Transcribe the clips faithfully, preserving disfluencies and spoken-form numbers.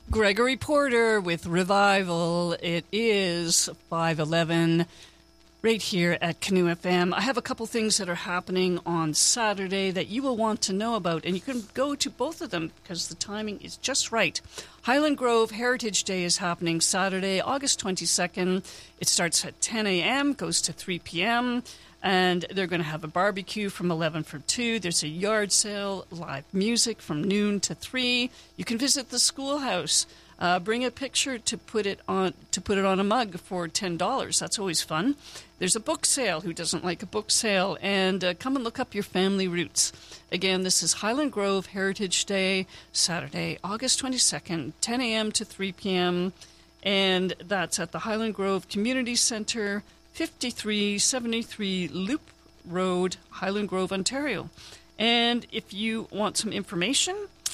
Gregory Porter with Revival. It is five eleven right here at Canoe F M. I have a couple things that are happening on Saturday that you will want to know about, and you can go to both of them because the timing is just right. Highland Grove Heritage Day is happening Saturday, August twenty-second. It starts at ten a.m., goes to three p.m., and they're going to have a barbecue from eleven for two. There's a yard sale, live music from noon to three. You can visit the schoolhouse. Uh, bring a picture to put it on to put it on a mug for ten dollars. That's always fun. There's a book sale. Who doesn't like a book sale? And uh, come and look up your family roots. Again, this is Highland Grove Heritage Day, Saturday, August twenty-second, ten a.m. to three p.m. And that's at the Highland Grove Community Centre, fifty-three seventy-three Loop Road, Highland Grove, Ontario. And if you want some information,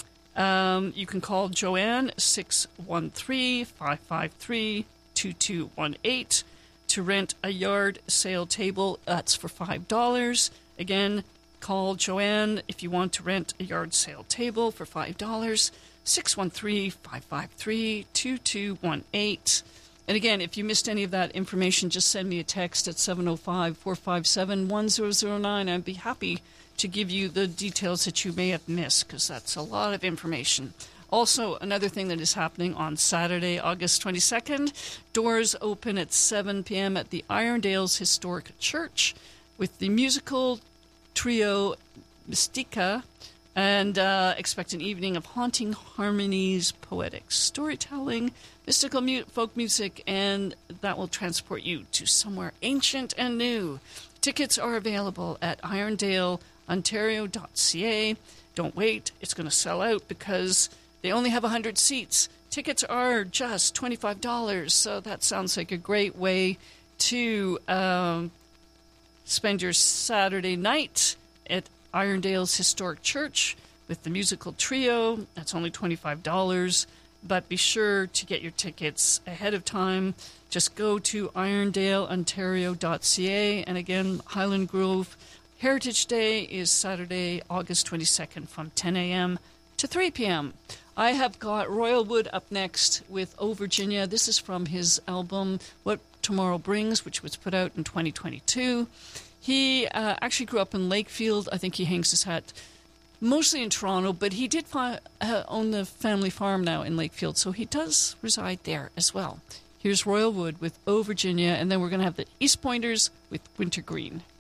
Um, you can call Joanne, six one three, five five three, two two one eight, to rent a yard sale table. That's for five dollars. Again, call Joanne if you want to rent a yard sale table for five dollars, six one three, five five three, two two one eight. And again, if you missed any of that information, just send me a text at seven oh five, four five seven, one zero zero nine. I'd be happy to give you the details that you may have missed, because that's a lot of information. Also, another thing that is happening on Saturday, August twenty-second, doors open at seven p.m. at the Irondales Historic Church with the musical trio Mystica, and uh, expect an evening of haunting harmonies, poetic storytelling, mystical mu- folk music, and that will transport you to somewhere ancient and new. Tickets are available at irondale ontario dot c a. Don't wait. It's going to sell out because they only have one hundred seats. Tickets are just twenty-five dollars, so that sounds like a great way to um, spend your Saturday night at Irondale's Historic Church with the musical trio. That's only twenty-five dollars, but be sure to get your tickets ahead of time. Just go to irondale ontario dot c a. And again, Highland Grove Heritage Day is Saturday, August twenty-second from ten a.m. to three p.m. I have got Royal Wood up next with Oh Virginia. This is from his album What Tomorrow Brings, which was put out in twenty twenty-two. He uh, actually grew up in Lakefield. I think he hangs his hat mostly in Toronto, but he did fi- uh, own the family farm now in Lakefield, so he does reside there as well. Here's Royal Wood with Oh Virginia, and then we're going to have the East Pointers with Wintergreen.